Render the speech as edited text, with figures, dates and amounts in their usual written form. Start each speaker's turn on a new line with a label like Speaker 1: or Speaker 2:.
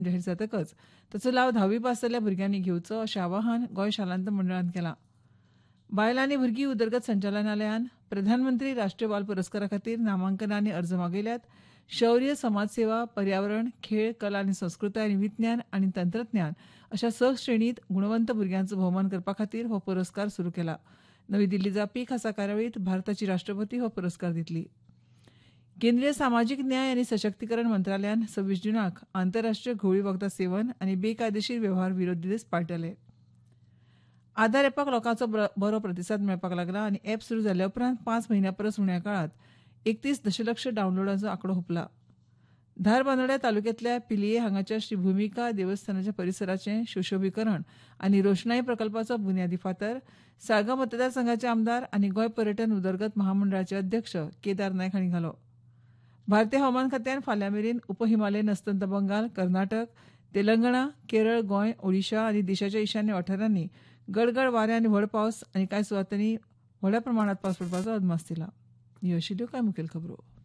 Speaker 1: जाहीर जातकच ताचो लाव 10वी पास जाल्ल्या भुरग्यांनी घेवचो अशें आवाहन गोंय शालांत मंडळान केलां. बायलां आनी भुरगीं उदरगत संचालनालयान प्रधानमंत्री राष्ट्रीय बाल पुरस्कारा खातीर नामांकनांनी अर्ज मागयल्यात. शौर्य, समाजसेवा, पर्यावरण, खेळ, कला आनी संस्कृताय आनी विज्ञान आनी तंत्रज्ञान अशा 6 श्रेणींत गुणवंत भुरग्यांचो भोवमान करपा खातीर हो पुरस्कार सुरू केला. नवी दिल्ली जावपी खासा कार्यावळींत भारताची राष्ट्रपती हो पुरस्कार दितली. केंद्रीय सामाजीक न्याय आनी सशक्तीकरण मंत्रालयान 26 जुनाक आंतरराष्ट्रीय घोळी वखदां सेवन आनी बेकायदेशीर वेव्हार विरोधी दीस पाळटले. आधार एपाक लोकांचो बरो प्रतिसाद मेळपाक लागला आनी एप सुरू जाल्ल्या उपरांत 5 म्हयन्यां परस उण्या काळात 31 दशलक्ष डावनलोडांचो आंकडो हुंपला. धारबांदोड्या तालुक्यांतल्या पिलये हांगाच्या श्री भुमिका देवस्थानाच्या परिसराचें सुशोभीकरण आनी रोशनाई प्रकल्पाचो बुन्यादी फातर साळगांव मतदारसंघाचे आमदार आनी गोंय पर्यटन उदरगत महामंडळाचे अध्यक्ष केदार नायक हांणी घालो. भारतीय हवामान खात्यान फाल्यां मेरेन उपहिमालयन अस्तंत बंगाल, कर्नाटक, तेलंगणा, केरळ, गोंय, ओडिशा आनी देशाच्या ईशान्य वाठारांनी गडगड वारें आनी व्हड पावस आनी कांय सुवातांनी व्हड्या प्रमाणांत पावस पडपाचो अदमास दिला. ह्यो आशिल्ल्यो कांय मुखेल खबरो.